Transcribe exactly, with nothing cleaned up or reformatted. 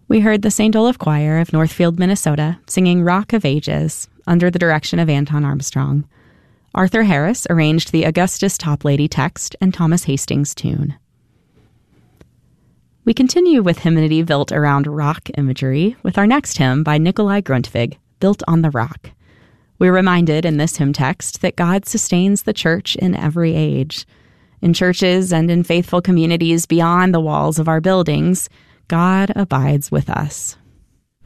We heard the Saint Olaf Choir of Northfield, Minnesota, singing Rock of Ages under the direction of Anton Armstrong. Arthur Harris arranged the Augustus Toplady text and Thomas Hastings tune. We continue with hymnody built around rock imagery with our next hymn by Nikolai Grundtvig, Built on the Rock. We're reminded in this hymn text that God sustains the church in every age. In churches and in faithful communities beyond the walls of our buildings, God abides with us.